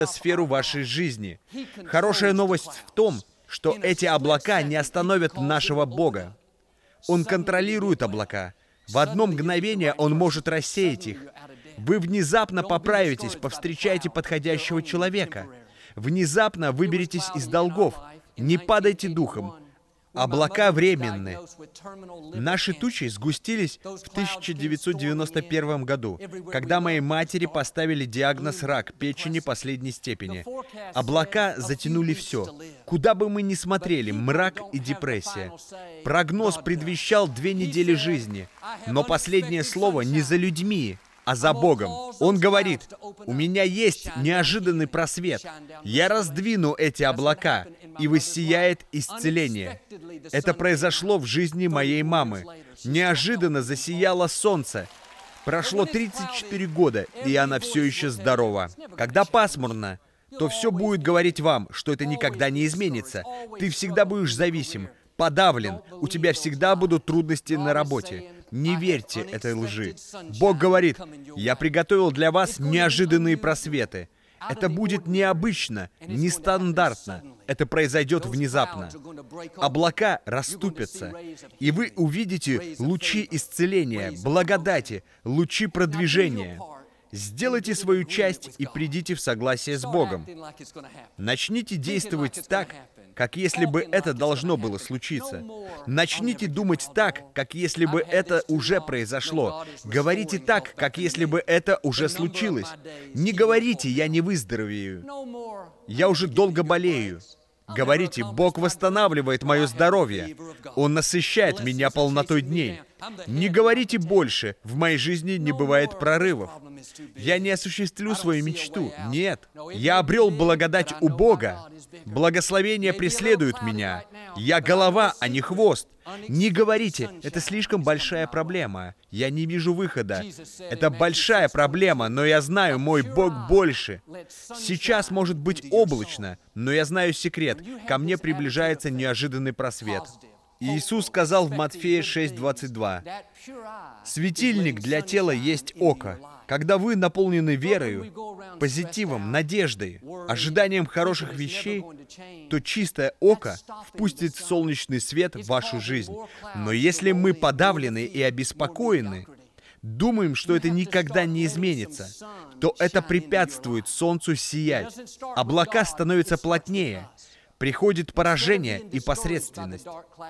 сферу вашей жизни. Хорошая новость в том, что эти облака не остановят нашего Бога. Он контролирует облака. В одно мгновение Он может рассеять их. Вы внезапно поправитесь, повстречаете подходящего человека. Внезапно выберетесь из долгов. Не падайте духом. Облака временны. Наши тучи сгустились в 1991 году, когда моей матери поставили диагноз рак печени последней степени. Облака затянули все. Куда бы мы ни смотрели, мрак и депрессия. Прогноз предвещал 2 недели жизни, но последнее слово не за людьми, а за Богом. Он говорит: «У меня есть неожиданный просвет. Я раздвину эти облака, и воссияет исцеление». Это произошло в жизни моей мамы. Неожиданно засияло солнце. Прошло 34 года, и она все еще здорова. Когда пасмурно, то все будет говорить вам, что это никогда не изменится. Ты всегда будешь зависим, подавлен, у тебя всегда будут трудности на работе. Не верьте этой лжи. Бог говорит: «Я приготовил для вас неожиданные просветы». Это будет необычно, нестандартно. Это произойдет внезапно. Облака расступятся, и вы увидите лучи исцеления, благодати, лучи продвижения. Сделайте свою часть и придите в согласие с Богом. Начните действовать так, как если бы это должно было случиться. Начните думать так, как если бы это уже произошло. Говорите так, как если бы это уже случилось. Не говорите: «Я не выздоровею. Я уже долго болею». Говорите: «Бог восстанавливает мое здоровье. Он насыщает меня полнотой дней». Не говорите больше: «В моей жизни не бывает прорывов. Я не осуществлю свою мечту». Нет. Я обрел благодать у Бога. Благословение преследует меня. Я голова, а не хвост. Не говорите: «Это слишком большая проблема. Я не вижу выхода». Это большая проблема, но я знаю, мой Бог больше. Сейчас может быть облачно, но я знаю секрет. Ко мне приближается неожиданный просвет. Иисус сказал в Матфея 6:22: «Светильник для тела есть око». Когда вы наполнены верою, позитивом, надеждой, ожиданием хороших вещей, то чистое око впустит солнечный свет в вашу жизнь. Но если мы подавлены и обеспокоены, думаем, что это никогда не изменится, то это препятствует солнцу сиять. Облака становятся плотнее. Приходит поражение и посредственность.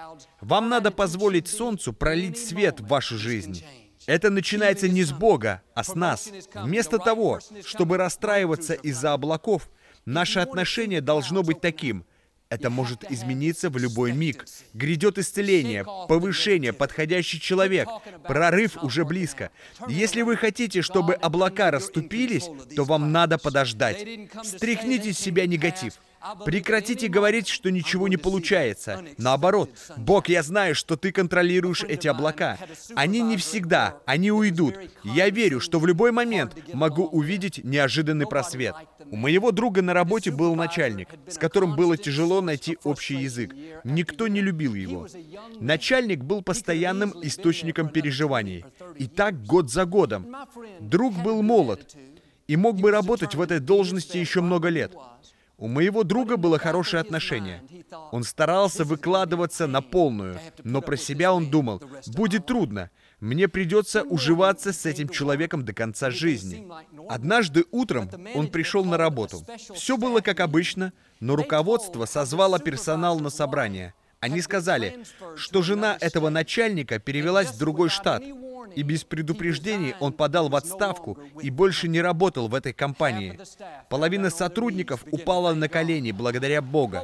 Вам надо позволить солнцу пролить свет в вашу жизнь. Это начинается не с Бога, а с нас. Вместо того, чтобы расстраиваться из-за облаков, наше отношение должно быть таким: это может измениться в любой миг. Грядет исцеление, повышение, подходящий человек. Прорыв уже близко. Если вы хотите, чтобы облака расступились, то вам надо подождать. Стряхните с себя негатив. Прекратите говорить, что ничего не получается. Наоборот: «Бог, я знаю, что Ты контролируешь эти облака. Они не всегда, они уйдут. Я верю, что в любой момент могу увидеть неожиданный просвет». У моего друга на работе был начальник, с которым было тяжело найти общий язык. Никто не любил его. Начальник был постоянным источником переживаний. И так год за годом. Друг был молод и мог бы работать в этой должности еще много лет. У моего друга было хорошее отношение. Он старался выкладываться на полную, но про себя он думал: «Будет трудно. Мне придется уживаться с этим человеком до конца жизни». Однажды утром он пришел на работу. Все было как обычно, но руководство созвало персонал на собрание. Они сказали, что жена этого начальника перевелась в другой штат, и без предупреждений он подал в отставку и больше не работал в этой компании. Половина сотрудников упала на колени благодаря Богу.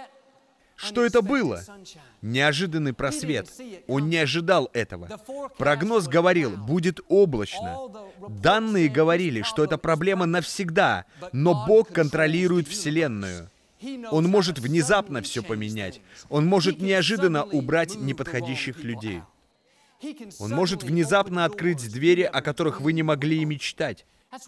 Что это было? Неожиданный просвет. Он не ожидал этого. Прогноз говорил: будет облачно. Данные говорили, что эта проблема навсегда, но Бог контролирует Вселенную. Он может внезапно все поменять. Он может неожиданно убрать неподходящих людей. Он может внезапно открыть двери, о которых вы не могли и мечтать.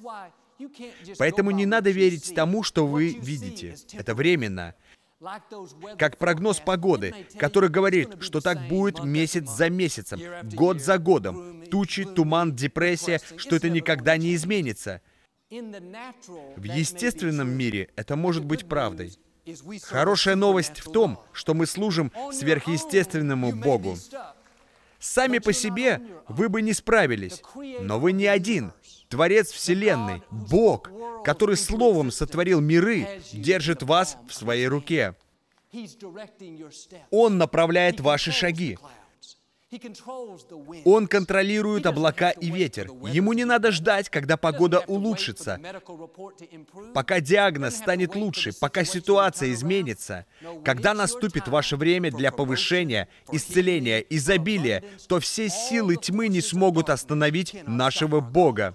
Поэтому не надо верить тому, что вы видите. Это временно. Как прогноз погоды, который говорит, что так будет месяц за месяцем, год за годом. Тучи, туман, депрессия, что это никогда не изменится. В естественном мире это может быть правдой. Хорошая новость в том, что мы служим сверхъестественному Богу. Сами по себе вы бы не справились, но вы не один. Творец Вселенной, Бог, который Словом сотворил миры, держит вас в своей руке. Он направляет ваши шаги. Он контролирует облака и ветер. Ему не надо ждать, когда погода улучшится, пока диагноз станет лучше, пока ситуация изменится. Когда наступит ваше время для повышения, исцеления, изобилия, то все силы тьмы не смогут остановить нашего Бога.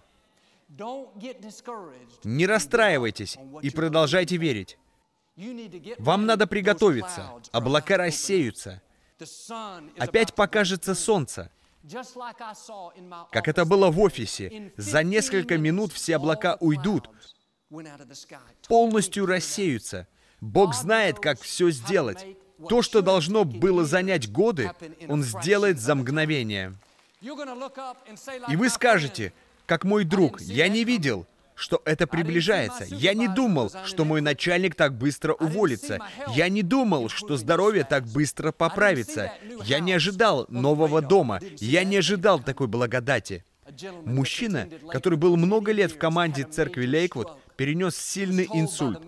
Не расстраивайтесь и продолжайте верить. Вам надо приготовиться. Облака рассеются. Опять покажется солнце. Как это было в офисе. За несколько минут все облака уйдут, полностью рассеются. Бог знает, как все сделать. То, что должно было занять годы, Он сделает за мгновение. И вы скажете, как мой друг, я не видел, что это приближается. Я не думал, что мой начальник так быстро уволится. Я не думал, что здоровье так быстро поправится. Я не ожидал нового дома. Я не ожидал такой благодати. Мужчина, который был много лет в команде церкви Лейквуд, перенес сильный инсульт.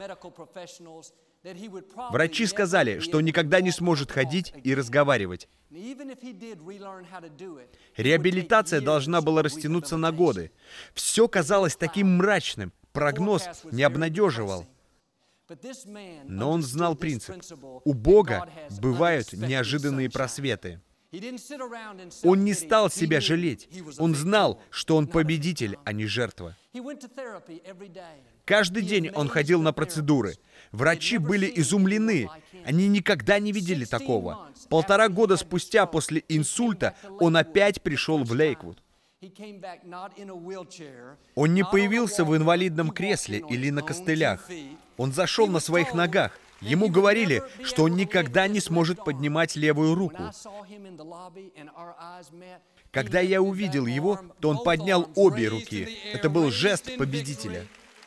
Врачи сказали, что он никогда не сможет ходить и разговаривать. Реабилитация должна была растянуться на годы. Все казалось таким мрачным. Прогноз не обнадеживал. Но он знал принцип. У Бога бывают неожиданные просветы. Он не стал себя жалеть. Он знал, что он победитель, а не жертва. Каждый день он ходил на процедуры. Врачи были изумлены. Они никогда не видели такого. 1,5 года спустя после инсульта он опять пришел в Лейквуд. Он не появился в инвалидном кресле или на костылях. Он зашел на своих ногах. Ему говорили, что он никогда не сможет поднимать левую руку. Когда я увидел его, то он поднял обе руки. Это был жест победителя.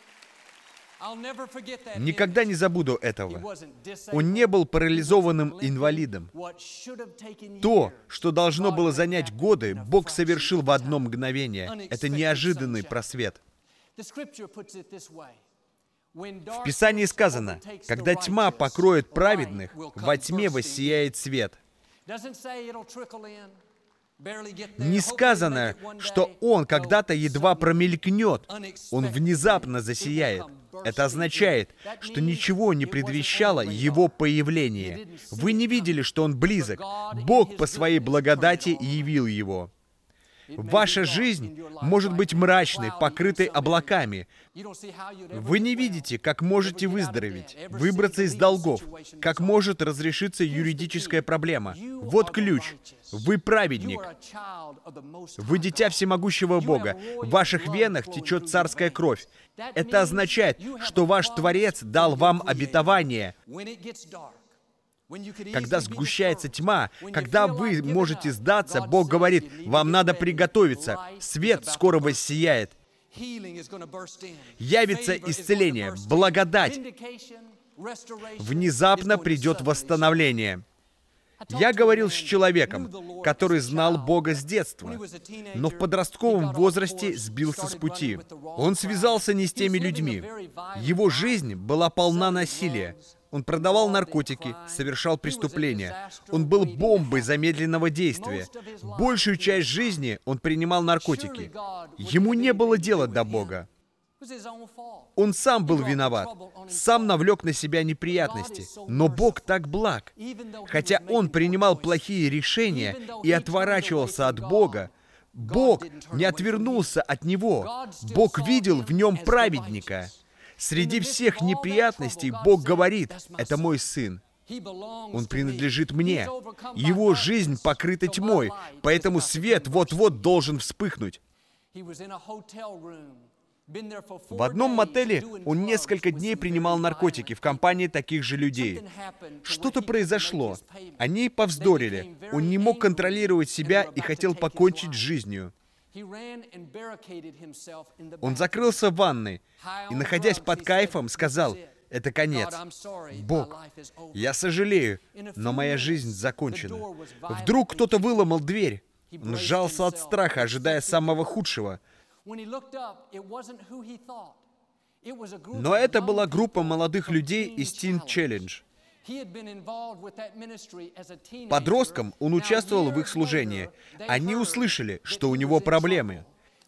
Никогда не забуду этого. Он не был парализованным инвалидом. То, что должно было занять годы, Бог совершил в одно мгновение. Это неожиданный просвет. В Писании сказано, когда тьма покроет праведных, во тьме воссияет свет. Не сказано, что он когда-то едва промелькнет, он внезапно засияет. Это означает, что ничего не предвещало его появление. Вы не видели, что он близок. Бог по своей благодати явил его. Ваша жизнь может быть мрачной, покрытой облаками. Вы не видите, как можете выздороветь, выбраться из долгов, как может разрешиться юридическая проблема. Вот ключ. Вы праведник. Вы дитя всемогущего Бога. В ваших венах течет царская кровь. Это означает, что ваш Творец дал вам обетование. Когда сгущается тьма, когда вы можете сдаться, Бог говорит, вам надо приготовиться. Свет скоро воссияет. Явится исцеление, благодать. Внезапно придет восстановление. Я говорил с человеком, который знал Бога с детства, но в подростковом возрасте сбился с пути. Он связался не с теми людьми. Его жизнь была полна насилия. Он продавал наркотики, совершал преступления. Он был бомбой замедленного действия. Большую часть жизни он принимал наркотики. Ему не было дела до Бога. Он сам был виноват, сам навлек на себя неприятности. Но Бог так благ. Хотя он принимал плохие решения и отворачивался от Бога, Бог не отвернулся от него. Бог видел в нем праведника. Среди всех неприятностей Бог говорит, «Это мой сын. Он принадлежит мне. Его жизнь покрыта тьмой, поэтому свет вот-вот должен вспыхнуть». В одном мотеле он несколько дней принимал наркотики в компании таких же людей. Что-то произошло. Они повздорили. Он не мог контролировать себя и хотел покончить с жизнью. Он закрылся в ванной и, находясь под кайфом, сказал: «Это конец. Бог, я сожалею, но моя жизнь закончена». Вдруг кто-то выломал дверь. Он сжался от страха, ожидая самого худшего. Но это была группа молодых людей из Teen Challenge. Подростком он участвовал в их служении. Они услышали, что у него проблемы.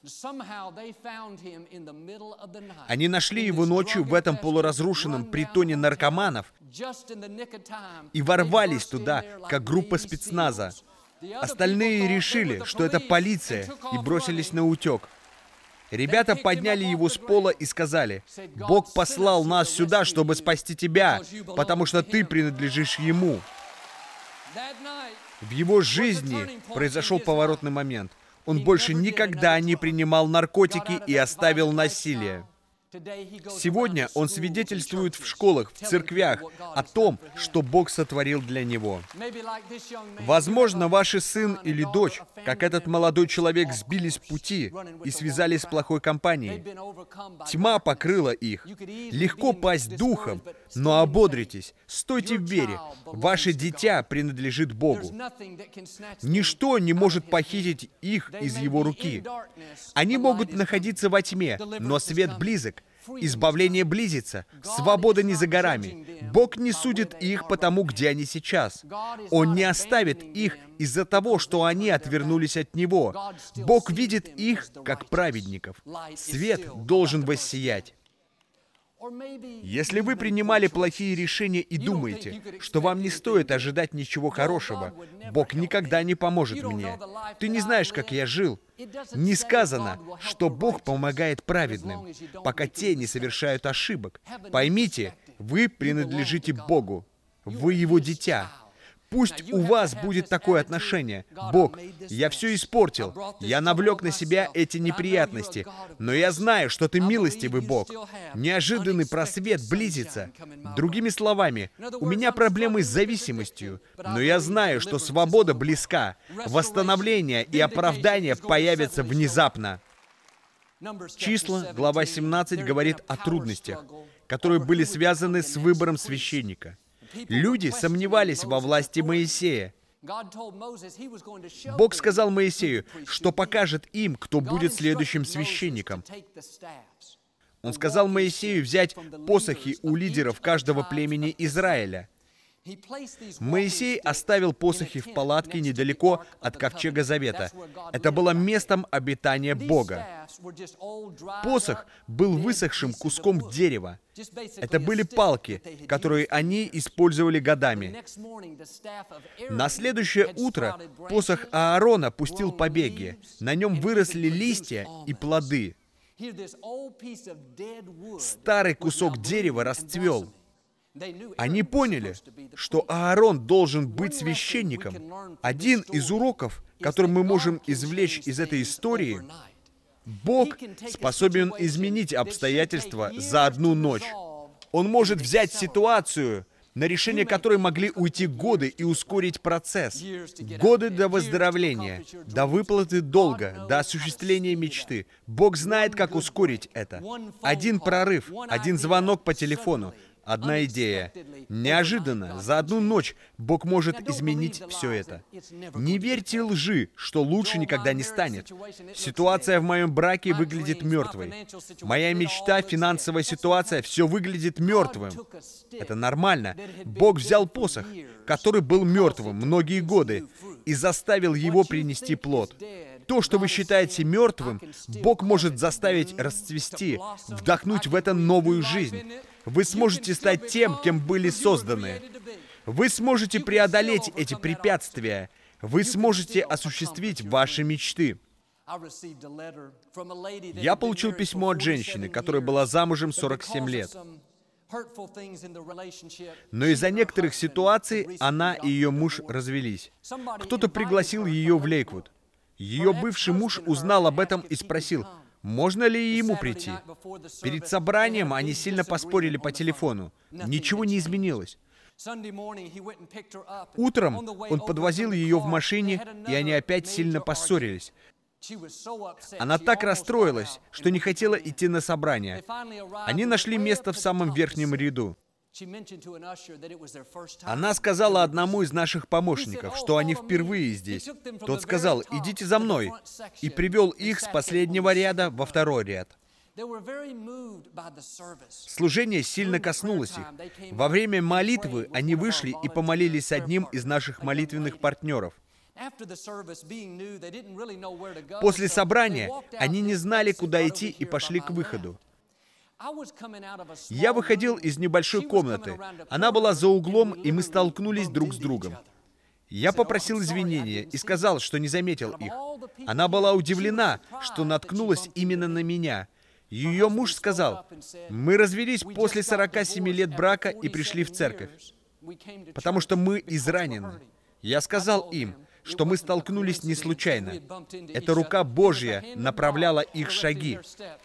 Они нашли его ночью в этом полуразрушенном притоне наркоманов и ворвались туда, как группа спецназа. Остальные решили, что это полиция, и бросились на утек. Ребята подняли его с пола и сказали: «Бог послал нас сюда, чтобы спасти тебя, потому что ты принадлежишь Ему». В его жизни произошел поворотный момент. Он больше никогда не принимал наркотики и оставил насилие. Сегодня он свидетельствует в школах, в церквях о том, что Бог сотворил для него. Возможно, ваш сын или дочь, как этот молодой человек, сбились с пути и связались с плохой компанией. Тьма покрыла их. Легко пасть духом, но ободритесь, стойте в вере. Ваше дитя принадлежит Богу. Ничто не может похитить их из Его руки. Они могут находиться во тьме, но свет близок. Избавление близится, свобода не за горами. Бог не судит их по тому, где они сейчас. Он не оставит их из-за того, что они отвернулись от Него. Бог видит их как праведников. Свет должен воссиять. Если вы принимали плохие решения и думаете, что вам не стоит ожидать ничего хорошего, Бог никогда не поможет мне. Ты не знаешь, как я жил. Не сказано, что Бог помогает праведным, пока те не совершают ошибок. Поймите, вы принадлежите Богу. Вы Его дитя. Пусть у вас будет такое отношение. Бог, я все испортил. Я навлек на себя эти неприятности. Но я знаю, что Ты милостивый Бог. Неожиданный просвет близится. Другими словами, у меня проблемы с зависимостью. Но я знаю, что свобода близка. Восстановление и оправдание появятся внезапно. Числа, глава 17, говорит о трудностях, которые были связаны с выбором священника. Люди сомневались во власти Моисея. Бог сказал Моисею, что покажет им, кто будет следующим священником. Он сказал Моисею взять посохи у лидеров каждого племени Израиля. Моисей оставил посохи в палатке недалеко от Ковчега Завета. Это было местом обитания Бога. Посох был высохшим куском дерева. Это были палки, которые они использовали годами. На следующее утро посох Аарона пустил побеги. На нем выросли листья и плоды. Старый кусок дерева расцвел. Они поняли, что Аарон должен быть священником. Один из уроков, который мы можем извлечь из этой истории, Бог способен изменить обстоятельства за одну ночь. Он может взять ситуацию, на решение которой могли уйти годы, и ускорить процесс. Годы до выздоровления, до выплаты долга, до осуществления мечты. Бог знает, как ускорить это. Один прорыв, один звонок по телефону, одна идея. Неожиданно, за одну ночь, Бог может изменить все это. Не верьте лжи, что лучше никогда не станет. Ситуация в моем браке выглядит мертвой. Моя мечта, финансовая ситуация, все выглядит мертвым. Это нормально. Бог взял посох, который был мертвым многие годы, и заставил его принести плод. То, что вы считаете мертвым, Бог может заставить расцвести, вдохнуть в это новую жизнь. Вы сможете стать тем, кем были созданы. Вы сможете преодолеть эти препятствия. Вы сможете осуществить ваши мечты. Я получил письмо от женщины, которая была замужем 47 лет. Но из-за некоторых ситуаций она и ее муж развелись. Кто-то пригласил ее в Лейквуд. Ее бывший муж узнал об этом и спросил, можно ли ему прийти. Перед собранием они сильно поспорили по телефону. Ничего не изменилось. Утром он подвозил ее в машине, и они опять сильно поссорились. Она так расстроилась, что не хотела идти на собрание. Они нашли место в самом верхнем ряду. Она сказала одному из наших помощников, что они впервые здесь. Тот сказал: «Идите за мной», и привел их с последнего ряда во второй ряд. Служение сильно коснулось их. Во время молитвы они вышли и помолились с одним из наших молитвенных партнеров. После собрания они не знали, куда идти, и пошли к выходу. Я выходил из небольшой комнаты. Она была за углом, и мы столкнулись друг с другом. Я попросил извинения и сказал, что не заметил их. Она была удивлена, что наткнулась именно на меня. Ее муж сказал: «Мы развелись после 47 лет брака и пришли в церковь, потому что мы изранены». Я сказал им, что мы столкнулись не случайно. Эта рука Божья направляла их шаги.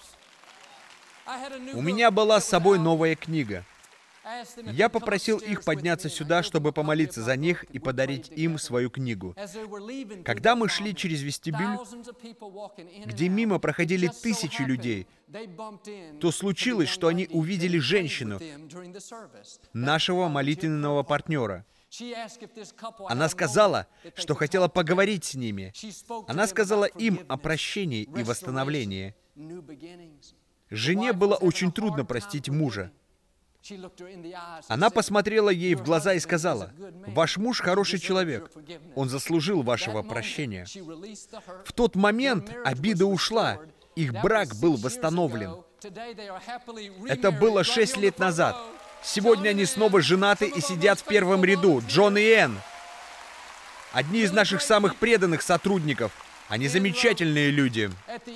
У меня была с собой новая книга. Я попросил их подняться сюда, чтобы помолиться за них и подарить им свою книгу. Когда мы шли через вестибюль, где мимо проходили тысячи людей, то случилось, что они увидели женщину, нашего молитвенного партнера. Она сказала, что хотела поговорить с ними. Она сказала им о прощении и восстановлении. Жене было очень трудно простить мужа. Она посмотрела ей в глаза и сказала: «Ваш муж хороший человек. Он заслужил вашего прощения». В тот момент обида ушла. Их брак был восстановлен. Это было 6 лет назад. Сегодня они снова женаты и сидят в первом ряду. Джон и Энн. Одни из наших самых преданных сотрудников. Они замечательные люди.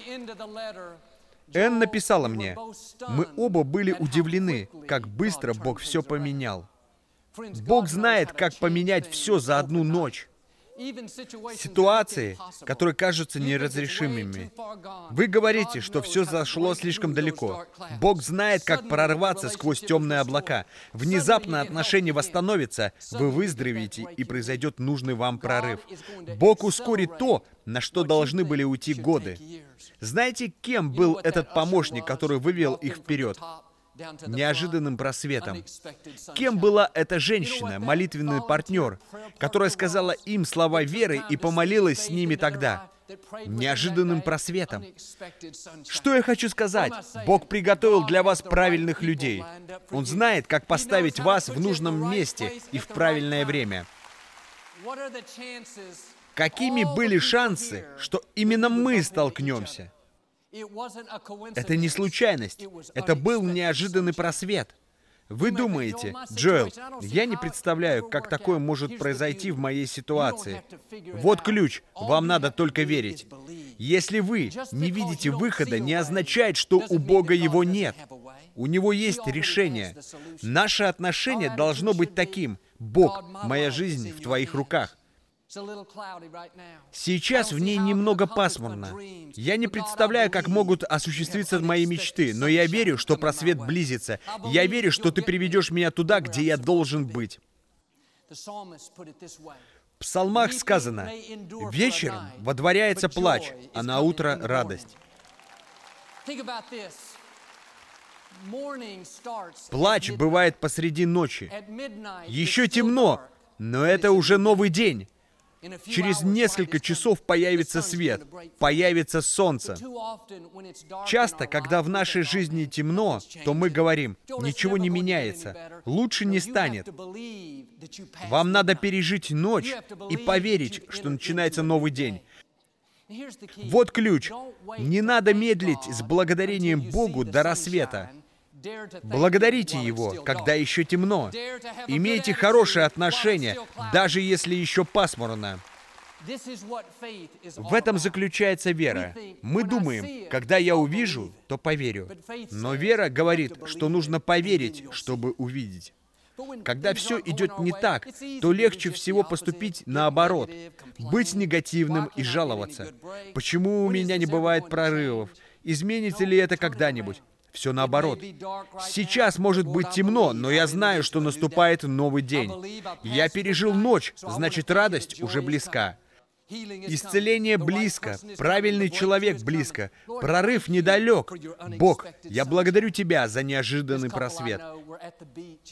Энн написала мне: «Мы оба были удивлены, как быстро Бог все поменял». Бог знает, как поменять все за одну ночь. Ситуации, которые кажутся неразрешимыми. Вы говорите, что все зашло слишком далеко. Бог знает, как прорваться сквозь темные облака. Внезапно отношения восстановятся, вы выздоровеете, и произойдет нужный вам прорыв. Бог ускорит то, на что должны были уйти годы. Знаете, кем был этот помощник, который вывел их вперед? Неожиданным просветом. Кем была эта женщина, молитвенный партнер, которая сказала им слова веры и помолилась с ними тогда? Неожиданным просветом. Что я хочу сказать? Бог приготовил для вас правильных людей. Он знает, как поставить вас в нужном месте и в правильное время. Какими были шансы, что именно мы столкнемся? Это не случайность. Это был неожиданный просвет. Вы думаете: «Джоэл, я не представляю, как такое может произойти в моей ситуации». Вот ключ. Вам надо только верить. Если вы не видите выхода, не означает, что у Бога его нет. У Него есть решение. Наше отношение должно быть таким: «Бог, моя жизнь в Твоих руках». Сейчас в ней немного пасмурно. Я не представляю, как могут осуществиться мои мечты, но я верю, что просвет близится. Я верю, что Ты приведешь меня туда, где я должен быть. В псалмах сказано: «Вечером водворяется плач, а на утро радость». Плач бывает посреди ночи. Еще темно, но это уже новый день. Через несколько часов появится свет, появится солнце. Часто, когда в нашей жизни темно, то мы говорим: «Ничего не меняется, лучше не станет». Вам надо пережить ночь и поверить, что начинается новый день. Вот ключ. Не надо медлить с благодарением Богу до рассвета. Благодарите Его, когда еще темно. Имейте хорошие отношения, даже если еще пасмурно. В этом заключается вера. Мы думаем: когда я увижу, то поверю. Но вера говорит, что нужно поверить, чтобы увидеть. Когда все идет не так, то легче всего поступить наоборот, быть негативным и жаловаться. Почему у меня не бывает прорывов? Изменится ли это когда-нибудь? Все наоборот. Сейчас может быть темно, но я знаю, что наступает новый день. Я пережил ночь, значит, радость уже близка. Исцеление близко, правильный человек близко, прорыв недалек. Бог, я благодарю Тебя за неожиданный просвет.